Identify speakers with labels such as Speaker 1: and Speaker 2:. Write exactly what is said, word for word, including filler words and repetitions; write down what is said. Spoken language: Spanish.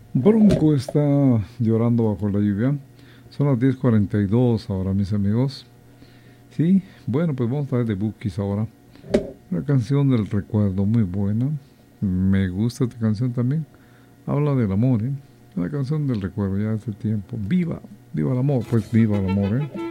Speaker 1: Bronco está llorando bajo la lluvia. Son las diez cuarenta y dos ahora, mis amigos. Sí, bueno, pues vamos a ver de Bookies ahora. Una canción del recuerdo muy buena. Me gusta esta canción también. Habla del amor, ¿eh? Una canción del recuerdo ya hace tiempo. ¡Viva! ¡Viva el amor! Pues viva el amor, ¿eh?